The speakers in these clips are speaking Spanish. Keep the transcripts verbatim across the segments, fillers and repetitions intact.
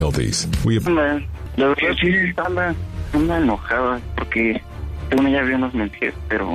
We... Anda, la verdad sí anda, anda enojada porque uno ya vio unas mentiras, pero...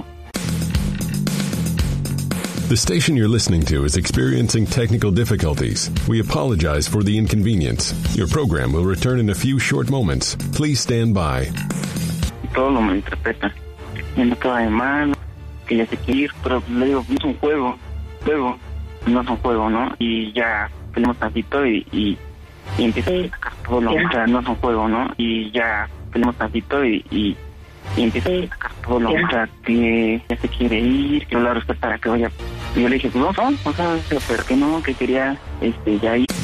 The station you're listening to is experiencing technical difficulties. We apologize for the inconvenience. Your program will return in a few short moments. Please stand by. Todo lo malinterpreta. Y no queda de mal, que ya se quiere ir, pero le digo, no es un juego, juego, no es un juego, ¿no? Y ya tenemos tantito y, y, y empieza a sacar todo lo, o sea, no es un juego, ¿no? Y ya tenemos tantito y, y, y empieza a sacar todo lo, o sea, que ya se quiere ir, que no la respetara, que vaya. Y yo le dije, pues no, no, o sea, pero que no, que quería, este, ya ir.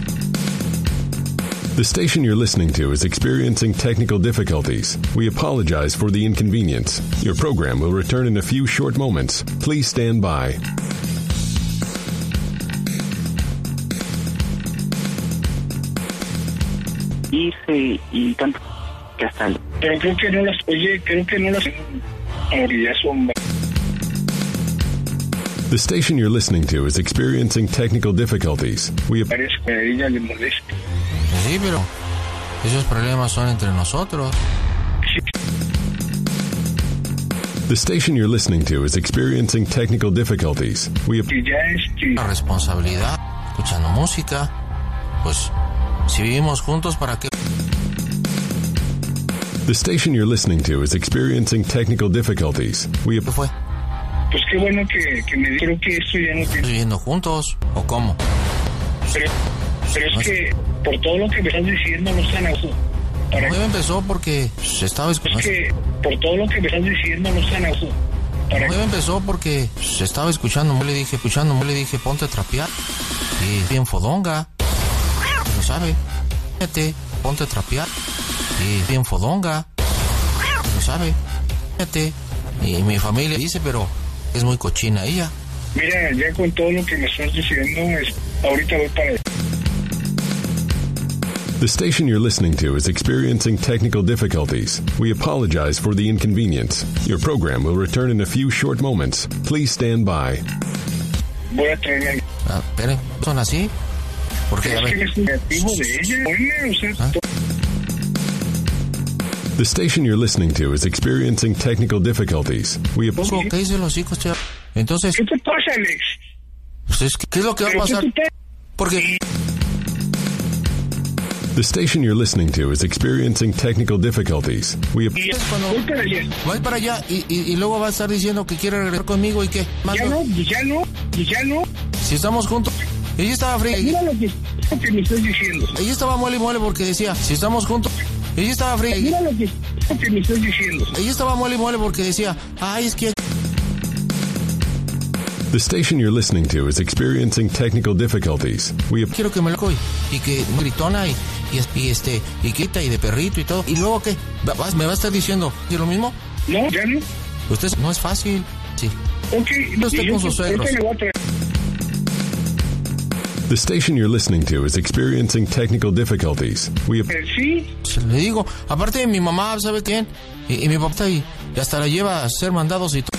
The station you're listening to is experiencing technical difficulties. We apologize for the inconvenience. Your program will return in a few short moments. Please stand by. Irse y tanto que hasta el... Pero creo que no las, oye, creo que no las... ya son... The station you're listening to is experiencing technical difficulties. We ap- Parece que a ella le molesta. Sí, pero esos problemas son entre nosotros. The station you're listening to is experiencing technical difficulties. We ap- Y ya es que... La responsabilidad, escuchando música, pues si vivimos juntos, ¿para qué? The station you're listening to is experiencing technical difficulties. We ap- ¿Qué fue? Pues qué bueno que, que me dijeron que esto ya no ¿Estamos tiene... viviendo juntos o cómo? Pero, pero es que por todo lo que me estás diciendo no están a uso. Para... No empezó porque se estaba Es escuchando. que por todo lo que me estás diciendo no están a uso. Para... No empezó porque se estaba escuchando. Yo le dije, escuchando, yo le dije, ponte a trapear. Y bien fodonga. Lo sabe. Vete, ponte a trapear. Y bien fodonga. Lo sabe. Vete. Y mi familia dice, pero es muy cochina ella. Mira, ya con todo lo que me estás diciendo, es... ahorita voy para... The station you're listening to is experiencing technical difficulties. We apologize for the inconvenience. Your program will return in a few short moments. Please stand by. Voy a traer... Ah, espere, ¿son así? Porque, a Es que ver, es negativo de ella. Oye, o sea... ¿Ah? to- The station you're listening to is experiencing technical difficulties. We ap- pongo, ¿qué dice los hijos, tío? Entonces, ¿Qué te pasa, Alex? pues es que, ¿qué es lo que va a ¿Pero qué pasar? te pasa? Porque The station you're listening to is experiencing technical difficulties. We ap- Y cuando voy para allá. voy para allá y, y, y luego va a estar diciendo que quiere regresar conmigo y qué. Más Ya no, y ya no, y ya no. si estamos juntos. Ella estaba fría. Mira lo que, lo que me estás diciendo. Ella estaba muele y muele porque decía, si estamos juntos. Ella estaba fría. Mira lo que, lo que me estás diciendo. Ella estaba muele y muele porque decía, ay, es que The station you're listening to is experiencing technical difficulties. We ap- quiero que me lo coy. Y que gritona y, y, y este, y quita y de perrito y todo. Y luego qué, Va- vas- me va a estar diciendo, ¿y lo mismo? No, ya no. Usted no es fácil. Sí. Ok, No esté y yo con sus ahorita suegros. me voy a traer. The station you're listening to is experiencing technical difficulties. We ap- Eh, Sí, Pues, le digo, aparte de mi mamá, ¿sabe quién? Y, y mi papá y, y hasta la lleva a hacer mandados y todo.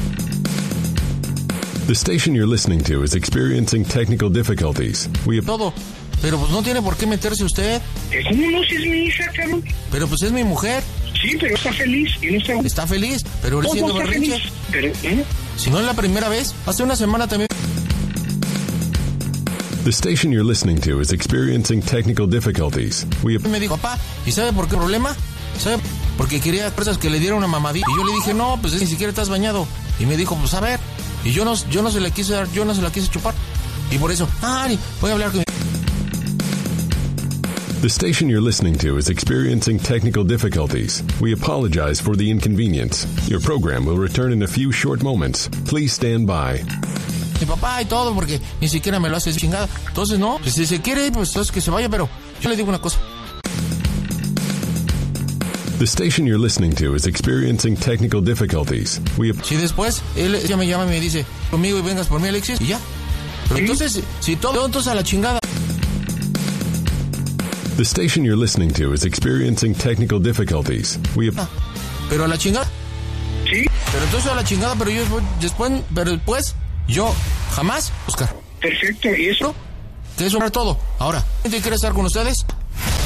The station you're listening to is experiencing technical difficulties. We ap- todo. Pero pues no tiene por qué meterse usted. eh, ¿cómo no? Si es mi hija, cabrón. Pero pues es mi mujer. Sí, pero está feliz y no está... Está feliz, pero No, haciendo no está berrinche. feliz. Pero, ¿eh? Si no es la primera vez, hace una semana también. The station you're listening to is experiencing technical difficulties. We ap- Me dijo, papá, ¿y sabe por qué problema? ¿Sabe? Porque quería cosas que le diera una mamadita. Y yo le dije, no, pues ni siquiera estás bañado. Y me dijo, pues a ver. Y yo no, yo no se la quise dar, yo no se la quise chupar. Y por eso, ah, voy a hablar con mi... The station you're listening to is experiencing technical difficulties. We apologize for the inconvenience. Your program will return in a few short moments. Please stand by. mi papá y todo, porque ni siquiera me lo hace chingada. Entonces, no, pues si se quiere, pues entonces que se vaya, pero yo le digo una cosa. The station you're listening to is experiencing technical difficulties. We ap- Si después él ella me llama y me dice, conmigo y vengas por mí, Alexis, y ya. Pero entonces, si todo, entonces a la chingada. The station you're listening to is experiencing technical difficulties. We ap- Pero a la chingada. Sí, Pero entonces a la chingada, pero yo después, pero después, yo jamás, Oscar. perfecto. ¿Y eso? Que eso era todo. Ahora, ¿quién quiere estar con ustedes?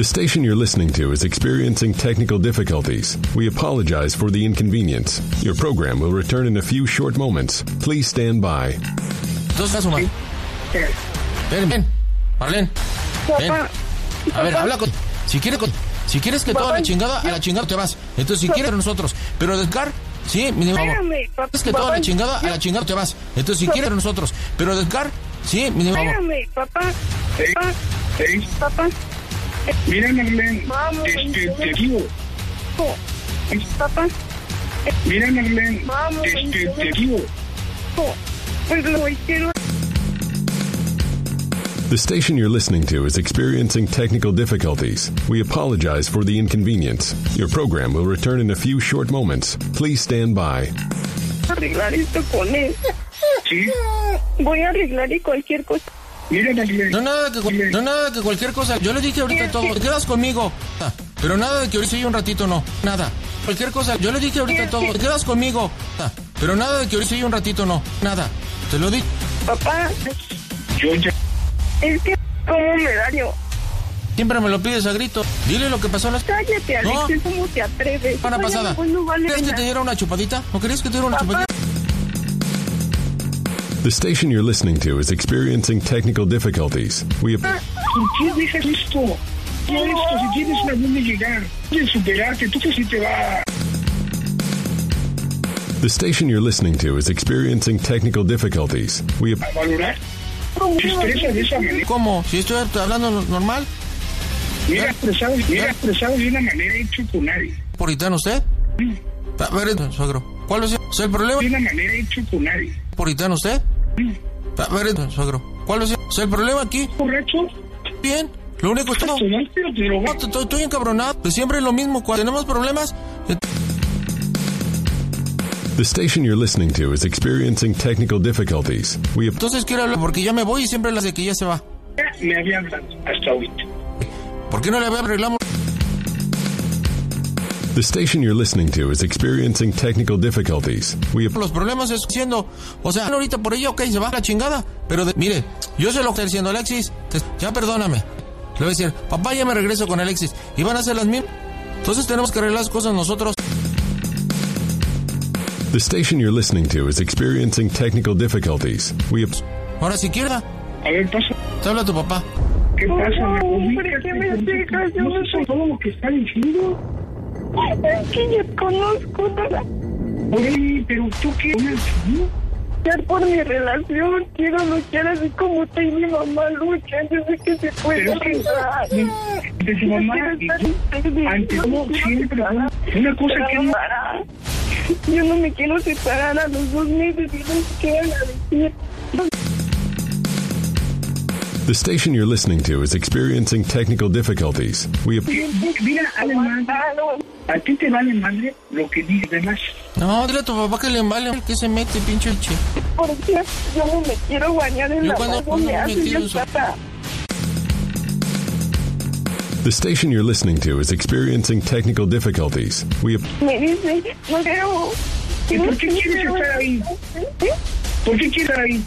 The station you're listening to is experiencing technical difficulties. We apologize for the inconvenience. Your program will return in a few short moments. Please stand by. Entonces, Omar. Ven, ven. Marlene. Ven. A ver, habla con... Si quieres, con... si quieres que toda la chingada, a la chingada te vas. Entonces, si quieres nosotros. Pero Edgar, sí, mi favor. Es que toda la chingada, a la chingada te vas. Entonces, si quieres nosotros. Pero Edgar, sí, mi favor. Espérame, papá. Papá. Sí. Papá. Mira, Marlene, este, te digo. Papá. Mira, Marlene, este, te digo. Pues lo quiero. The station you're listening to is experiencing technical difficulties. We apologize for the inconvenience. Your program will return in a few short moments. Please stand by. Arreglar esto con él. Sí. Voy a arreglar y cualquier cosa. Mira, Marlene. No nada que no nada que cualquier cosa. Yo le dije ahorita todo. Te quedas conmigo. Pero nada de que ahorita yo un ratito no. Nada. Cualquier cosa. Yo le dije ahorita todo. Te quedas conmigo. Pero nada de que ahorita yo un ratito no. Nada. Te lo di. Papá. Yo ya. Es que, ¿cómo me daño? Siempre me lo pides a grito. Dile lo que pasó. Las... Cállate, Alex, no. ¿Cómo te atreves? Para pasada. Pues no vale. ¿Querías que te diera una chupadita? ¿No querías que te diera una Papá. chupadita? The station you're listening to is experiencing technical difficulties. We ap- ¿Por qué dejas esto? No esto, si tienes a dónde llegar, tienes que superarte, tú que sí te va. The station you're listening to is experiencing technical difficulties. We ap- ¿A valorar? ¿Se expresa de esa manera? ¿Cómo? ¿Si estoy hablando normal? Mira expresado, mira expresado de una manera hecho con nadie. ¿Puritano usted? Sí. A ver, suegro, ¿cuál es el problema? De una manera hecho con nadie. ¿Puritano usted? Sí. A ver, suegro, ¿cuál es el problema aquí? ¿Correcto? Bien, lo único que no... Pero te lo No, estoy, estoy encabronado, pues siempre es lo mismo, cuando tenemos problemas... eh, The station you're listening to is experiencing technical difficulties. We ap- Entonces quiero hablar, porque ya me voy y siempre las de que ya se va. me había hablado hasta ahorita. ¿Por qué no le arreglamos? The station you're listening to is experiencing technical difficulties. We ap- Los problemas es diciendo, o sea, ahorita por ella, ok, se va a la chingada, pero de- mire, yo se lo estoy diciendo, Alexis, te- ya perdóname. Le voy a decir, papá, ya me regreso con Alexis, y van a ser las mismas. Entonces tenemos que arreglar las cosas nosotros. The station you're listening to is experiencing technical difficulties. We ap- Ahora, si quiera, A ver, pasa. te habla tu papá. ¿Qué pasa? No, Me hombre, ¿qué me dejas? Yo no no sé soy- todo lo que está diciendo. Es que yo conozco nada. Oye, pero tú qué haces, ¿no? Luchar por mi relación, quiero luchar así como tú y mi mamá luchan, yo sé que se puede Pero que arreglar. de su mamá y tú, ante todo siempre una cosa que no. Yo no me quiero separar a los dos meses y no sé qué van a decir. The station you're listening to is experiencing technical difficulties. We ap- Mira, vale madre, a ti te vale madre lo que dice demás. No, dile a tu papá que le vale, que se mete, pinche che. Porque yo no me quiero bañar en Yo la cuando- agua, cuando me me hace metí bien en su- pata. The station you're listening to is experiencing technical difficulties. We ap- Me dice, no quiero. ¿Y por qué quieres estar ahí? ¿Por qué quieres estar ahí?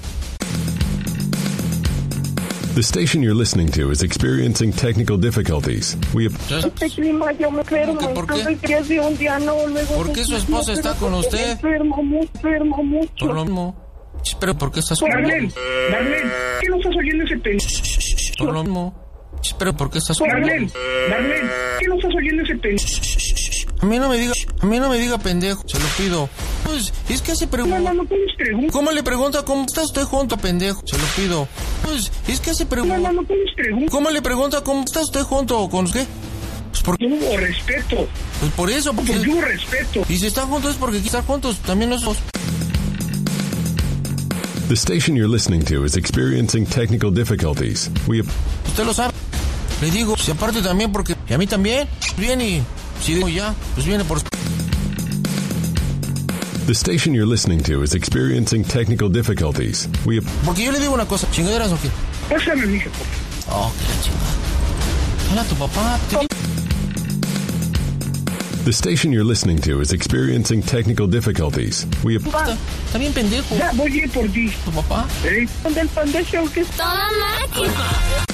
The station you're listening to is experiencing technical difficulties. We ap- Este clima yo me enfermo, ¿Por qué? ¿Por qué? entonces que hace un día no, luego... ¿Por qué su esposa está con usted? Me enfermo mucho, enfermo mucho. Por lo mismo. Pero ¿por qué estás con Marlene, Marlene, ¿qué no estás oyendo ese pendejo? Por lo mismo. Pero ¿por qué estás con Marlene, Marlene, ¿qué no estás oyendo ese pendejo? A mí no me diga, a mí no me diga pendejo, se lo pido. Pues, es que se No, pregunta. no, no puedes preguntar. ¿Cómo le pregunta cómo está usted junto, pendejo? Se lo pido. Pues, es que se No, pregunta. no, no puedes preguntar. ¿Cómo le pregunta cómo está usted junto con qué? Pues por, Yo hubo respeto, pues por eso, porque. porque hubo respeto. Y si están juntos es porque quieren estar juntos, también nosotros. The station you're listening to is experiencing technical difficulties. We ap- Usted lo sabe. Le digo, si aparte también porque. Y a mí también. Bien, y si digo ya, pues viene por. The station you're listening to is experiencing technical difficulties. We ap- Porque yo le digo una cosa, chingaderas o qué. Pásame, mija, por favor. Oh, qué la chingada. Hola, tu papá. Te... The station you're listening to is experiencing technical difficulties. We ap- Está, está bien pendejo. Ya voy a ir por ti. Tu papá. ¿Eh? Del pan de show que Toda máquina.